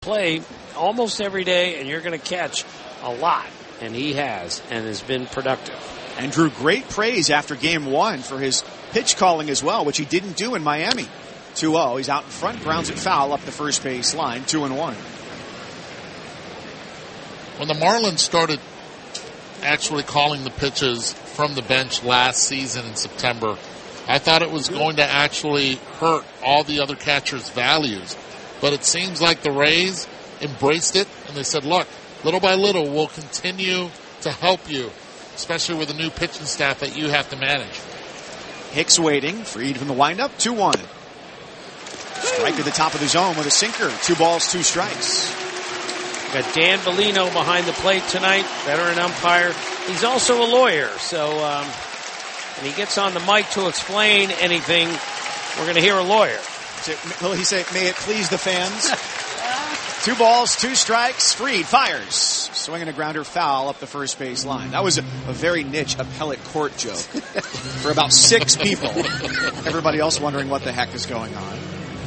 play almost every day, and you're going to catch a lot. And he has, and has been productive. And drew great praise after game one for his pitch calling as well, which he didn't do in Miami. 2-0. He's out in front, grounds it foul up the first base line, 2-1. When the Marlins started actually calling the pitches from the bench last season in September, I thought it was going to actually hurt all the other catchers' values. But it seems like the Rays embraced it, and they said, look, little by little, we'll continue to help you, especially with the new pitching staff that you have to manage. Hicks waiting, freed from the windup, 2-1. Strike at the top of the zone with a sinker. 2 balls, 2 strikes. Got Dan Bellino behind the plate tonight, veteran umpire. He's also a lawyer, so when he gets on the mic to explain anything, we're going to hear a lawyer. Will he say, may it please the fans? 2 balls, 2 strikes. Fried fires. Swinging a grounder foul up the first base line. That was a very niche appellate court joke for about 6 people. Everybody else wondering what the heck is going on.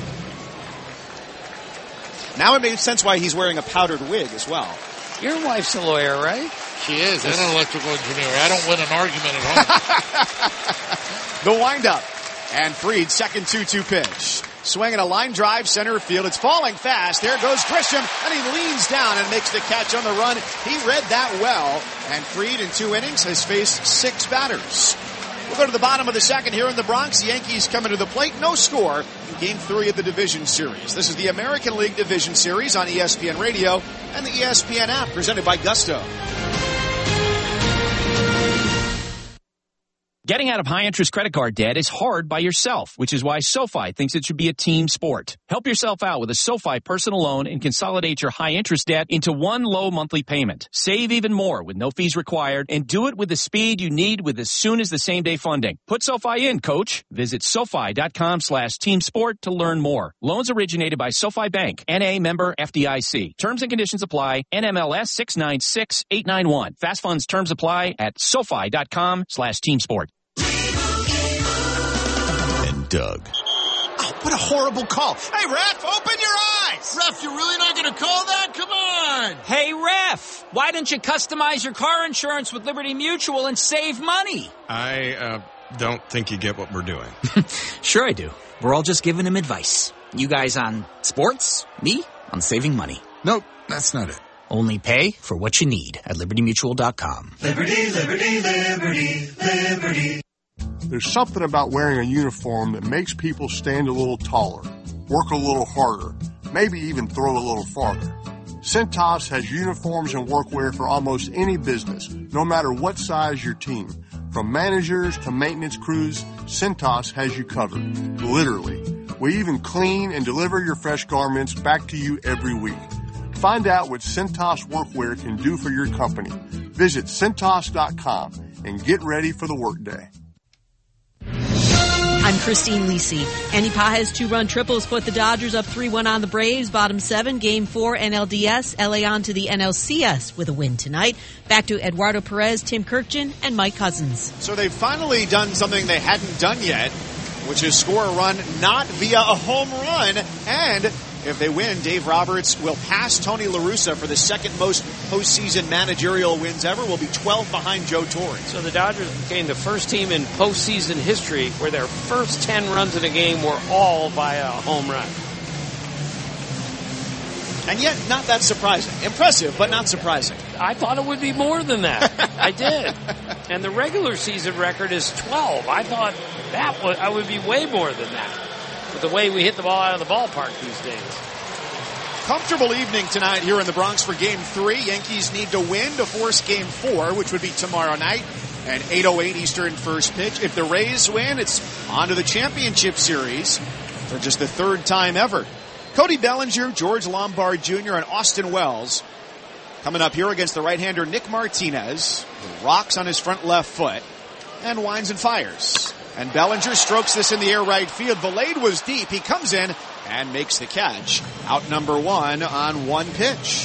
Now it makes sense why he's wearing a powdered wig as well. Your wife's a lawyer, right? She is, and an electrical engineer. I don't win an argument at home. The windup. And Fried, second 2-2 pitch. Swinging a line drive, center field. It's falling fast. There goes Grisham, and he leans down and makes the catch on the run. He read that well, and Fried in 2 innings has faced 6 batters. We'll go to the bottom of the second here in the Bronx. The Yankees coming to the plate. No score in Game 3 of the Division Series. This is the American League Division Series on ESPN Radio and the ESPN app, presented by Gusto. Getting out of high-interest credit card debt is hard by yourself, which is why SoFi thinks it should be a team sport. Help yourself out with a SoFi personal loan and consolidate your high-interest debt into one low monthly payment. Save even more with no fees required, and do it with the speed you need with as soon as the same-day funding. Put SoFi in, coach. Visit SoFi.com/teamsport to learn more. Loans originated by SoFi Bank, N.A. member FDIC. Terms and conditions apply. NMLS 696891. Fast funds terms apply at SoFi.com/teamsport. Doug. Oh, what a horrible call. Hey, ref, open your eyes. Ref, you're really not going to call that? Come on. Hey, ref, why don't you customize your car insurance with Liberty Mutual and save money? I don't think you get what we're doing. Sure I do. We're all just giving him advice. You guys on sports, me on saving money. Nope, that's not it. Only pay for what you need at libertymutual.com. Liberty, liberty, liberty, liberty. There's something about wearing a uniform that makes people stand a little taller, work a little harder, maybe even throw a little farther. Cintas has uniforms and workwear for almost any business, no matter what size your team. From managers to maintenance crews, Cintas has you covered. Literally. We even clean and deliver your fresh garments back to you every week. Find out what Cintas workwear can do for your company. Visit Cintas.com and get ready for the workday. I'm Christine Lisi. Andy Pages 2-run triples put the Dodgers up 3-1 on the Braves. Bottom 7, Game 4 NLDS. LA on to the NLCS with a win tonight. Back to Eduardo Perez, Tim Kirkjian, and Mike Cousins. So they've finally done something they hadn't done yet, which is score a run not via a home run. And if they win, Dave Roberts will pass Tony La Russa for the second most postseason managerial wins ever. Will be 12 behind Joe Torre. So the Dodgers became the first team in postseason history where their first 10 runs in a game were all via a home run. And yet, not that surprising. Impressive, but not surprising. I thought it would be more than that. I did. And the regular season record is 12. I thought I would be way more than that, with the way we hit the ball out of the ballpark these days. Comfortable evening tonight here in the Bronx for Game 3. Yankees need to win to force Game 4, which would be tomorrow night, and 8:08 Eastern first pitch. If the Rays win, it's on to the championship series for just the 3rd time ever. Cody Bellinger, George Lombard Jr., and Austin Wells coming up here against the right-hander Nick Martinez, who rocks on his front left foot and winds and fires. And Bellinger strokes this in the air right field. Valade was deep. He comes in and makes the catch. Out number 1 on 1 pitch.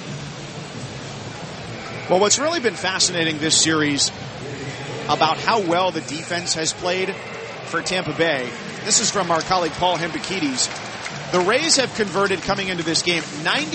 Well, what's really been fascinating this series about how well the defense has played for Tampa Bay, this is from our colleague Paul Hembekides. The Rays have converted, coming into this game, 90